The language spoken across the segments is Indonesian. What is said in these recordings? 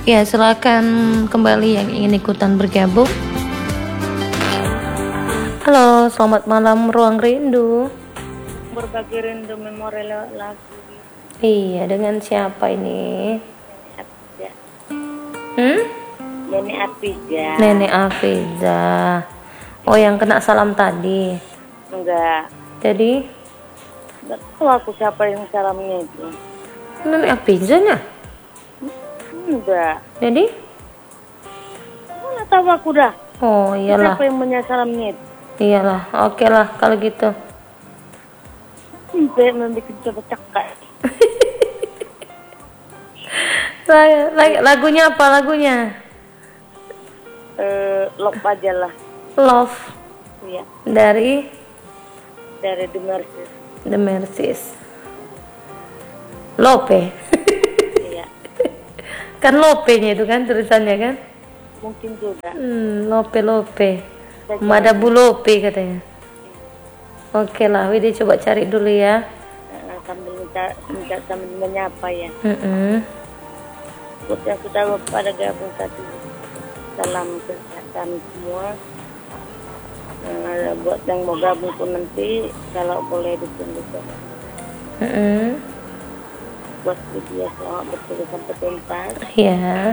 Ya, silakan kembali yang ingin ikutan bergabung. Halo, selamat malam Ruang Rindu. Berbagi rindu memori lagu. Iya, dengan siapa ini? Nenek Afiza. Nenek Afiza. Oh, yang kena salam tadi. Enggak. Jadi, Enggak tahu aku siapa yang salamnya itu. Nenek Afizanya? Enggak. Jadi? Mana tahu aku dah. Oh, iyalah. Siapa yang menyalamnya itu? Iyalah, oke lah kalau gitu. Sampai membuat coba cakap. Lagunya apa lagunya? Lop aja lah. Love. Iya. Dari The Mercies. The Mercies. Lope. Iya. Kan Lope-nya itu kan tulisannya kan? Mungkin juga. Lope. Madabu Lope katanya. Oke lah, Widi coba cari dulu ya. Sambil minta sambil menyapa ya. Buat yang sudah pada gabung tadi, salam kesehatan semua. Buat yang mau gabung pun nanti, kalau boleh ditunggu. Buat dia selamat bertugas sampai tuntas. Iya.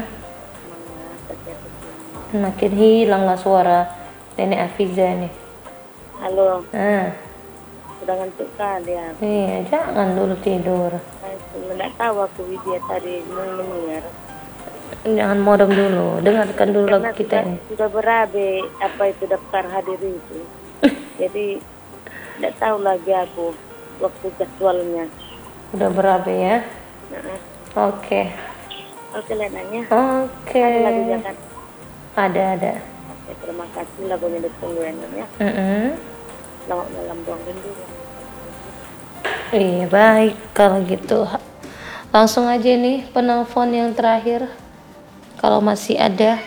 Makin hilang lah suara Nenek Afiza nih. Halo. Ah. Sudah ngantuk kali ya. Iya, jangan dulu tidur. Tidak tahu aku Widya tadi mendengar. Jangan modem dulu, dengarkan dulu lagu kita ini. Sudah berabe apa itu daftar hadir itu. Jadi tidak tahu lagi aku waktu jadwalnya. Udah berabe ya? Oke. Oke Lenanya. Oke. Ada lagunya kan? Ada. Oke, terima kasih lagunya ditunggu ya. Selamat malam Ruang Rindu. Iya baik kalau gitu. Langsung aja nih penelpon yang terakhir. Kalau masih ada.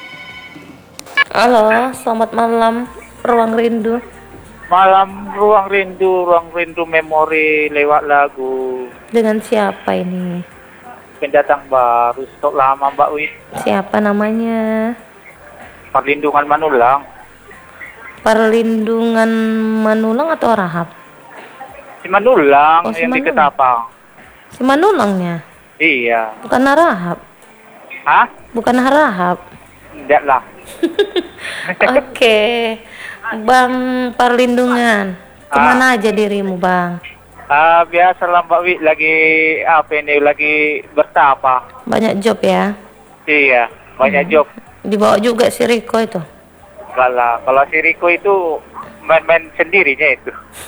Halo, selamat malam Ruang Rindu. Malam Ruang Rindu memori lewat lagu. Dengan siapa ini? Pendatang baru stok lama Mbak Win. Siapa namanya? Perlindungan Manulang. Perlindungan Manulang atau Rahab? Si Manulang Si yang di Manulang. Ketapang. Si Manulangnya? Iya. Bukan Rahab? Hah? Bukan Rahab? Enggak lah. Oke. Bang Perlindungan, kemana aja dirimu Bang? Biasa lah Mbak Wi, lagi bertapa. Banyak job ya? Iya, banyak job. Dibawa juga si Riko itu? Enggak lah, kalau si Riko itu main-main sendirinya itu.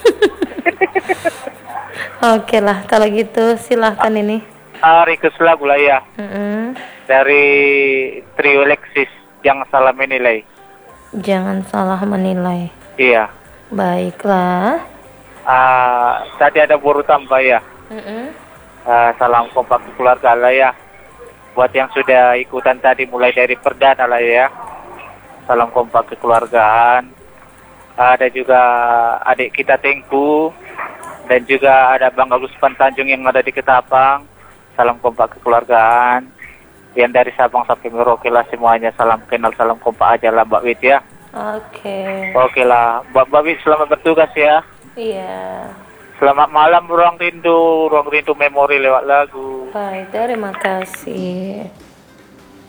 Oke lah, kalau gitu silahkan ini. Request lagu lah ya. Dari Trio Lexis, Jangan Salah Menilai. Jangan salah menilai. Iya. Baiklah. Tadi ada boru tambah ya. Salam kompak keluarga lah ya. Buat yang sudah ikutan tadi mulai dari perdana lah ya. Salam kompak kekeluargaan. Ada juga adik kita Tengku. Dan juga ada Bang Agus Pantanjung yang ada di Ketapang. Salam kompak kekeluargaan. Yang dari Sabang sampai Merauke lah semuanya salam kenal, salam kompak aja lah Mbak Wit ya. Oke lah, Mbak Wit selamat bertugas ya. Iya. Selamat malam Ruang Rindu memori lewat lagu. Baik, terima kasih.